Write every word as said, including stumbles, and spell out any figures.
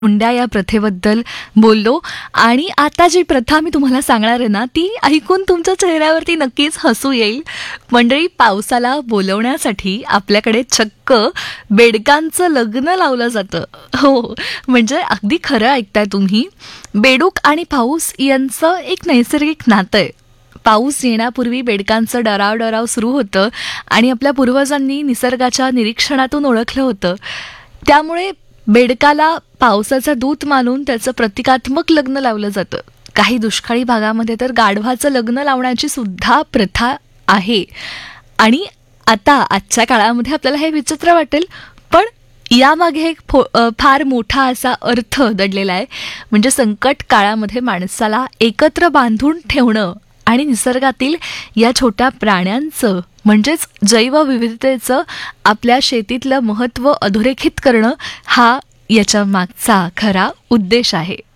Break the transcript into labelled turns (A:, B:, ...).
A: हुंड्या या प्रथेबद्दल बोललो आणि आता जी प्रथा मी तुम्हाला सांगणार आहे ना, ती ऐकून तुमच्या चेहऱ्यावरती नक्कीच हसू येईल. मंडळी, पावसाला बोलवण्यासाठी आपल्याकडे चक्क बेडकांचं लग्न लावलं जातं. हो, म्हणजे अगदी खरं ऐकताय तुम्ही. बेडूक आणि पाऊस यांचं एक नैसर्गिक नातं आहे. पाऊस येण्यापूर्वी बेडकांचं डराव डराव सुरू होतं आणि आपल्या पूर्वजांनी निसर्गाच्या निरीक्षणातून ओळखलं होतं. त्यामुळे बेडकाला पावसाचा दूत मानून त्याचं प्रतिकात्मक लग्न लावलं जातं. काही दुष्काळी भागामध्ये तर गाढवाचं लग्न लावण्याची सुद्धा प्रथा आहे. आणि आता आजच्या काळामध्ये आपल्याला हे विचित्र वाटेल, पण यामागे एक फो फार मोठा असा अर्थ दडलेला आहे. म्हणजे संकट काळामध्ये माणसाला एकत्र बांधून ठेवणं आणि निसर्गातील या छोट्या प्राण्यांचं म्हणजेच जैवविविधतेचं आपल्या शेतीतलं महत्त्व अधोरेखित करणं, हा याच्या मागचा खरा उद्देश आहे.